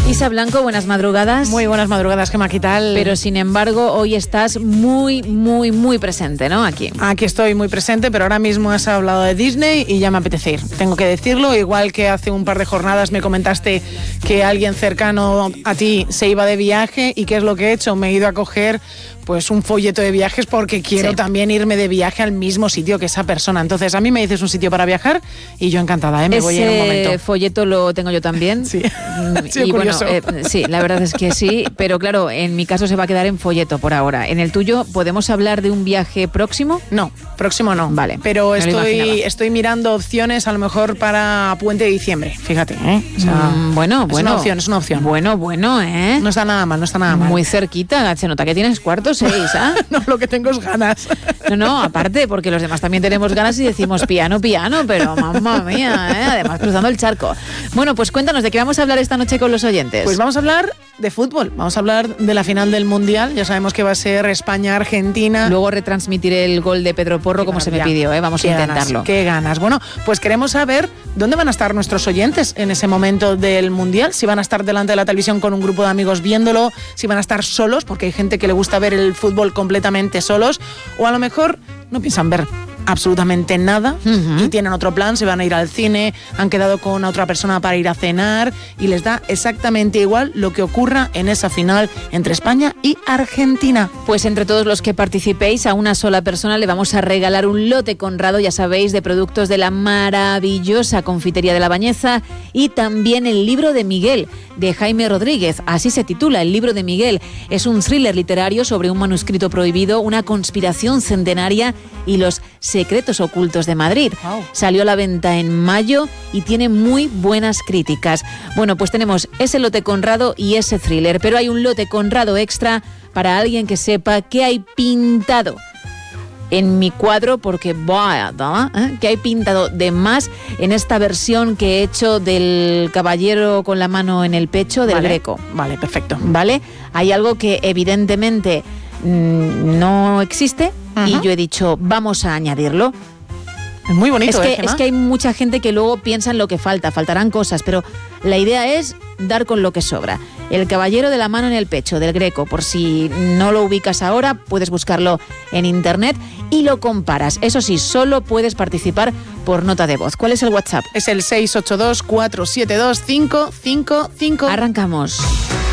Isa Blanco, buenas madrugadas. Muy buenas madrugadas, Gemma, ¿qué tal? Pero sin embargo, hoy estás muy presente, ¿no? Aquí estoy muy presente, pero ahora mismo has hablado de Disney y ya me apetece ir. Tengo que decirlo, igual que hace un par de jornadas me comentaste que alguien cercano a ti se iba de viaje. ¿Y qué es lo que he hecho? Me he ido a coger pues un folleto de viajes porque quiero también irme de viaje al mismo sitio que esa persona. Entonces, a mí me dices un sitio para viajar y yo encantada, me voy en un momento. Ese folleto lo tengo yo también. Sí, y bueno, sí, la verdad es que sí, pero claro, en mi caso se va a quedar en folleto por ahora. ¿En el tuyo podemos hablar de un viaje próximo? No, próximo no. Vale. Pero estoy mirando opciones a lo mejor para puente de diciembre, fíjate. O sea, es una opción. Bueno, ¿eh? No está nada mal. Muy cerquita, se nota que tienes cuartos, ¿ah? No, lo que tengo es ganas. No, aparte, porque los demás también tenemos ganas y decimos piano, pero mamma mía, ¿eh? Además cruzando el charco. Bueno, pues cuéntanos, ¿de qué vamos a hablar esta noche con los oyentes? Pues vamos a hablar de fútbol, vamos a hablar de la final del Mundial, ya sabemos que va a ser España-Argentina. Luego retransmitiré el gol de Pedro Porro como se me pidió, vamos a intentarlo. Qué ganas. Bueno, pues queremos saber dónde van a estar nuestros oyentes en ese momento del Mundial, si van a estar delante de la televisión con un grupo de amigos viéndolo, si van a estar solos, porque hay gente que le gusta ver el fútbol completamente solos, o a lo mejor no piensan ver absolutamente nada y tienen otro plan, se van a ir al cine, han quedado con otra persona para ir a cenar y les da exactamente igual lo que ocurra en esa final entre España y Argentina. Pues entre todos los que participéis, a una sola persona le vamos a regalar un lote Conrado, ya sabéis, de productos de la maravillosa Confitería de la Bañeza, y también el libro de Miguel, de Jaime Rodríguez. Así se titula, El libro de Miguel. Es un thriller literario sobre un manuscrito prohibido, una conspiración centenaria y los secretos ocultos de Madrid. Wow. Salió a la venta en mayo y tiene muy buenas críticas. Bueno, pues tenemos ese lote Conrado y ese thriller, pero hay un lote Conrado extra para alguien que sepa qué hay pintado en mi cuadro, porque que hay pintado de más en esta versión que he hecho del caballero con la mano en el pecho del Greco. Vale, perfecto. ¿Vale? Hay algo que evidentemente no existe y yo he dicho, vamos a añadirlo. Es muy bonito, es que hay mucha gente que luego piensa en lo que faltarán cosas, pero la idea es dar con lo que sobra. El caballero de la mano en el pecho del Greco, por si no lo ubicas ahora, puedes buscarlo en internet y lo comparas. Eso sí, solo puedes participar por nota de voz. ¿Cuál es el WhatsApp? Es el 682-472-555. Arrancamos.